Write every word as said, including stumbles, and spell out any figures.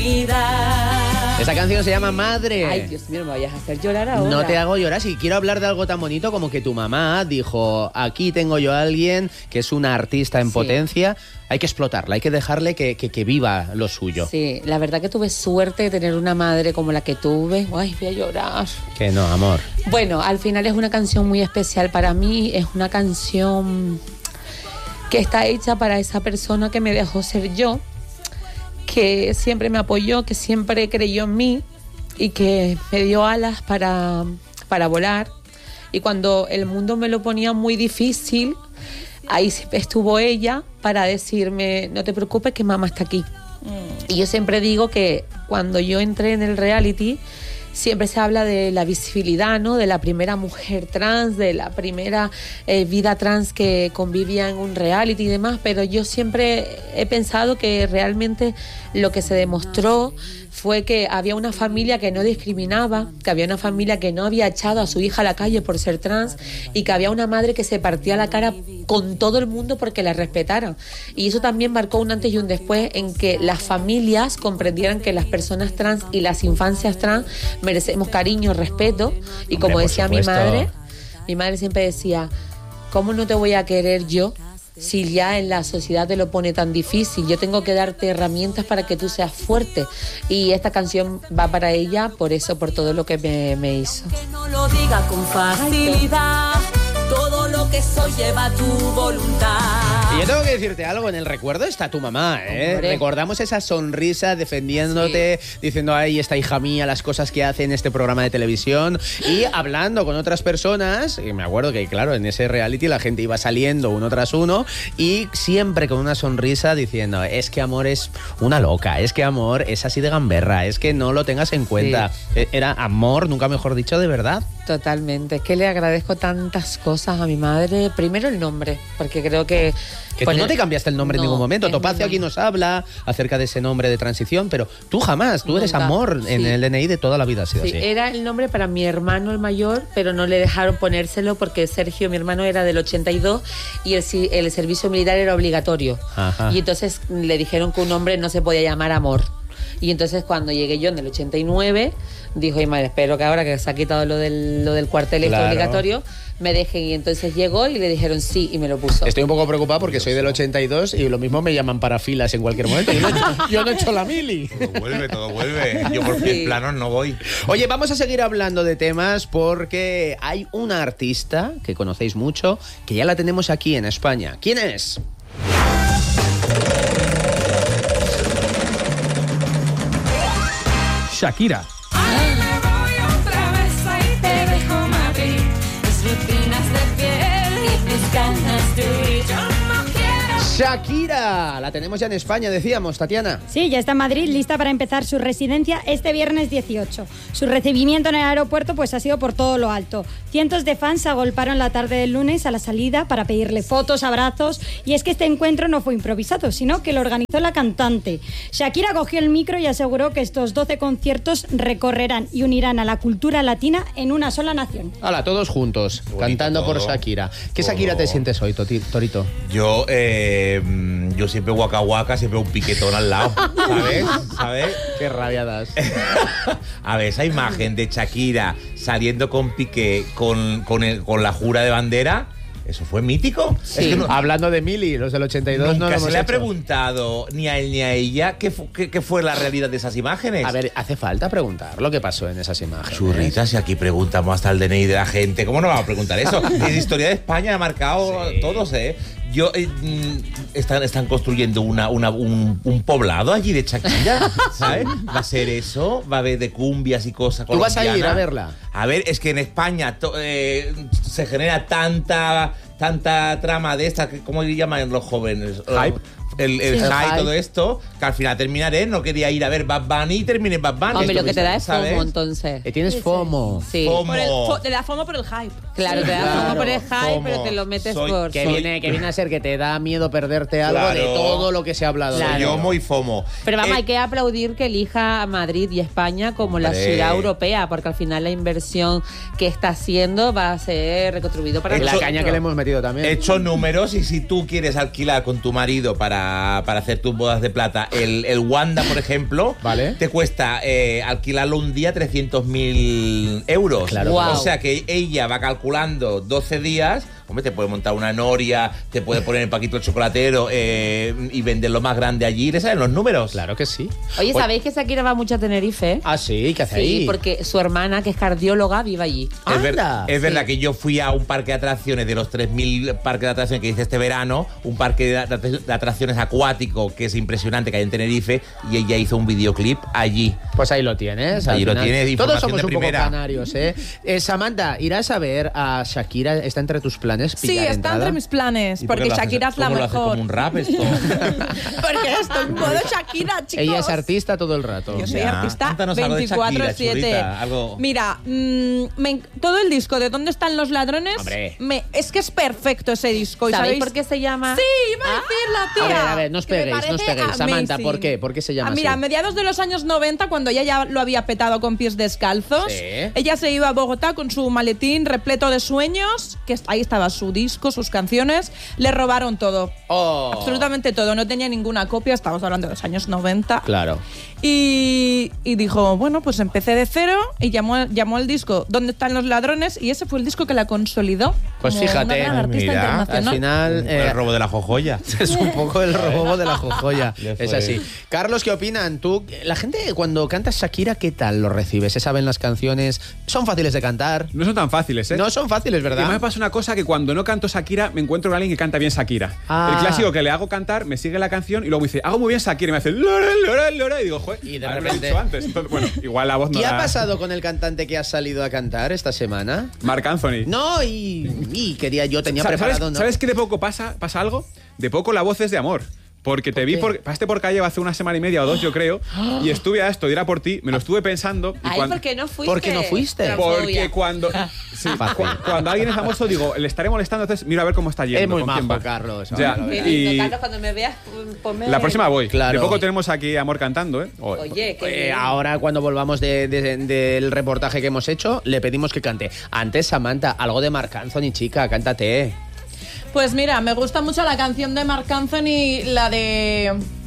Esta canción se llama Madre. Ay, Dios mío, me vayas a hacer llorar ahora. No te hago llorar. Si quiero hablar de algo tan bonito como que tu mamá dijo, aquí tengo yo a alguien que es una artista en sí. potencia, hay que explotarla, hay que dejarle que, que, que viva lo suyo. Sí, la verdad que tuve suerte de tener una madre como la que tuve. Ay, voy a llorar. Que no, amor. Bueno, al final es una canción muy especial para mí, es una canción que está hecha para esa persona que me dejó ser yo, que siempre me apoyó, que siempre creyó en mí y que me dio alas para, para volar. Y cuando el mundo me lo ponía muy difícil, ahí estuvo ella para decirme, no te preocupes que mamá está aquí. Mm. Y yo siempre digo que cuando yo entré en el reality, siempre se habla de la visibilidad, ¿no? De la primera mujer trans, de la primera eh, vida trans que convivía en un reality y demás, pero yo siempre he pensado que realmente lo que se demostró fue que había una familia que no discriminaba, que había una familia que no había echado a su hija a la calle por ser trans y que había una madre que se partía la cara con todo el mundo porque la respetaran. Y eso también marcó un antes y un después en que las familias comprendieran que las personas trans y las infancias trans merecemos cariño, respeto. Y como Hombre, decía mi madre, mi madre siempre decía, ¿cómo no te voy a querer yo si ya en la sociedad te lo pone tan difícil? Yo tengo que darte herramientas para que tú seas fuerte. Y esta canción va para ella por eso, por todo lo que me, me hizo. Que no lo diga con facilidad, todo lo que soy lleva tu voluntad. Y yo tengo que decirte algo, en el recuerdo está tu mamá, ¿eh? Hombre. Recordamos esa sonrisa defendiéndote, sí. diciendo, ay, esta hija mía, las cosas que hace en este programa de televisión, y hablando con otras personas, y me acuerdo que, claro, en ese reality la gente iba saliendo uno tras uno, y siempre con una sonrisa diciendo, es que Amor es una loca, es que Amor es así de gamberra, es que no lo tengas en cuenta. Sí. Era amor, nunca mejor dicho, de verdad. Totalmente, es que le agradezco tantas cosas a mi madre. Primero el nombre, porque creo que... Que tú no te cambiaste el nombre no, en ningún momento. Topacio aquí nos habla acerca de ese nombre de transición, pero tú jamás, tú eres Amor sí. en el D N I de toda la vida. Ha sido sí, así. Era el nombre para mi hermano el mayor, pero no le dejaron ponérselo porque Sergio, mi hermano, era del ochenta y dos y el, el servicio militar era obligatorio. Ajá. Y entonces le dijeron que un hombre no se podía llamar Amor. Y entonces cuando llegué yo en el ochenta y nueve, dijo, ay madre, espero que ahora que se ha quitado lo del, lo del cuartel claro. obligatorio, me dejen. Y entonces llegó y le dijeron sí y me lo puso. Estoy un poco preocupado porque soy del ochenta y dos y lo mismo me llaman para filas en cualquier momento. Yo no he hecho, yo no he hecho la mili. Todo vuelve, todo vuelve. Yo por sí. planos no voy. Oye, vamos a seguir hablando de temas porque hay una artista que conocéis mucho que ya la tenemos aquí en España. ¿Quién es? Shakira. Shakira, la tenemos ya en España, decíamos, Tatiana. Sí, ya está en Madrid, lista para empezar su residencia este viernes dieciocho. Su recibimiento en el aeropuerto pues ha sido por todo lo alto. Cientos de fans se agolparon la tarde del lunes a la salida para pedirle fotos, abrazos, y es que este encuentro no fue improvisado, sino que lo organizó la cantante. Shakira cogió el micro y aseguró que estos doce conciertos recorrerán y unirán a la cultura latina en una sola nación. Hala, todos juntos, cantando todo. Por Shakira. ¿Qué todo. Shakira te sientes hoy, Torito? Yo, eh... yo siempre guaca guaca, siempre un piquetón al lado, ¿sabes? ¿Sabes? Qué rabia das. A ver, esa imagen de Shakira saliendo con Piqué, con, con, el, con la jura de bandera, ¿eso fue mítico? Sí. Es que no, hablando de Mili, los del ochenta y dos nunca no lo se hemos le ha hecho. preguntado ni a él ni a ella qué, fu, qué, qué fue la realidad de esas imágenes. A ver, hace falta preguntar lo que pasó en esas imágenes. Churrita, si aquí preguntamos hasta el D N I de la gente, ¿cómo no vamos a preguntar eso? Es historia de España, ha marcado sí. todos, ¿eh? Yo, eh, están, están construyendo una, una, un, un poblado allí de Shakira, ¿sabes? Va a ser eso, va a haber de cumbias y cosas colombianas. ¿Tú vas a ir a verla? A ver, es que en España to, eh, se genera tanta tanta trama de esta, ¿cómo le llaman los jóvenes? Hype. El, el sí, hype, hype, todo esto, que al final terminaré, no quería ir a ver Bad Bunny y terminé Bad Bunny. Hombre, lo que te da es ¿sabes? FOMO, entonces. Eh, tienes FOMO. Sí. FOMO. Por el, fo, te da FOMO por el hype. Claro, te da claro, FOMO por el hype, FOMO. pero te lo metes Soy, por... Que, soy, viene, que viene a ser que te da miedo perderte algo claro, de todo lo que se ha hablado. Claro. Soy yo muy FOMO. Pero vamos, eh, hay que aplaudir que elija a Madrid y España como hombre. la ciudad europea, porque al final la inversión que está haciendo va a ser recontribuido para la nosotros. caña que le hemos metido divertido también. He hecho números y si tú quieres alquilar con tu marido para, para hacer tus bodas de plata el, el Wanda, por ejemplo, ¿vale? Te cuesta eh, alquilarlo un día trescientos mil euros. Claro. Wow. O sea que ella va calculando doce días. Hombre, te puede montar una noria, te puede poner el paquito el chocolatero eh, y venderlo más grande allí. ¿Le saben los números? Claro que sí. Oye, ¿sabéis que Shakira va mucho a Tenerife? Ah, sí, ¿qué hace Sí, ahí? porque su hermana, que es cardióloga, vive allí. Es, ver- Anda. es Sí. verdad que yo fui a un parque de atracciones de los tres mil parques de atracciones que hice este verano, un parque de, de- de atracciones acuático que es impresionante que hay en Tenerife, y ella hizo un videoclip allí. Pues ahí lo tienes. al Ahí lo final. tienes, Todos información somos de un primera. poco canarios, ¿eh? ¿eh? Samantha, ¿irás a ver a Shakira? ¿Está entre tus planes Sí, pillar está entrada? entre mis planes, ¿Y por qué porque lo haces- Shakira es la cómo lo haces, mejor. como un rap esto? Porque estoy en modo Shakira, chicos. Ella es artista todo el rato. Yo soy Ya. artista Cuéntanos algo de Shakira, veinticuatro siete. churrita, algo- Mira, mm, me en- todo el disco de ¿Dónde están los ladrones? Hombre. Me, es que es perfecto ese disco. ¿y ¿Sabéis sabéis por qué se llama? Sí, iba a decirla, tía. A ver, a ver, no os que me peguéis, no os parece peguéis. Samantha, amazing. ¿por qué? ¿Por qué se llama Ah, mira, a así? mediados de los años noventa, cuando ella ya lo había petado con pies descalzos, Sí. ella se iba a Bogotá con su maletín repleto de sueños, que ahí estaba su disco, sus canciones, le robaron todo. Oh. Absolutamente todo, no tenía ninguna copia, estamos hablando de los años noventa. Claro. Y, y dijo, bueno, pues empecé de cero y llamó, llamó al disco ¿Dónde están los ladrones? Y ese fue el disco que la consolidó. Pues como fíjate, una gran ay, artista mira, Al internacional. final... eh, el robo de la jojoya. es un poco el robo de la jojoya. Ya Es fue. así. Carlos, ¿qué opinan? Tú, la gente cuando cantas Shakira, ¿qué tal lo recibe? ¿Se saben las canciones? ¿Son fáciles de cantar? No son tan fáciles, ¿eh? No son fáciles, Y además ¿verdad? me pasa una cosa que cuando no canto Shakira me encuentro con alguien que canta bien Shakira. Ah. El clásico que le hago cantar, me sigue la canción y luego me dice, hago muy bien Shakira y me hace lora, lora, lora y digo, joder, Y de haberlo repente- dicho antes. Entonces, bueno, igual la voz no ¿Qué ha da- pasado con el cantante que ha salido a cantar esta semana? Marc Anthony. No, y, y quería, yo tenía Sa- preparado, ¿Sabes, ¿no? ¿Sabes que de poco pasa, pasa algo? De poco la voz es de amor. Porque te vi, qué? por, pasaste por calle hace una semana y media o dos, yo creo, y estuve a esto, y era por ti, me lo estuve pensando. Y Ay, cuan- ¿por qué no fuiste? ¿Por qué no fuiste? Transfobia. Porque cuando, sí, Fácil. cu- cuando alguien es famoso, digo, le estaré molestando, entonces mira a ver cómo está yendo. Es muy con quién majo, va. Carlos. Ya, ahora lo Qué verás. lindo, y Carlos, cuando me veas, ponme... la próxima voy. Claro. De poco tenemos aquí Amor cantando, ¿eh? O- Oye, qué Eh, bien. ahora, cuando volvamos de- de- del reportaje que hemos hecho, le pedimos que cante. Antes, Samantha, algo de Marc Anthony, chica, cántate. Pues mira, me gusta mucho la canción de Marc Anthony, la de